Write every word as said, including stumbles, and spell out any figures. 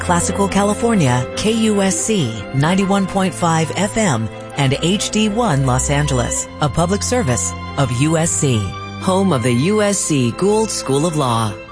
Classical California, K U S C ninety-one point five F M, and H D one Los Angeles, a public service of U S C, home of the U S C Gould School of Law.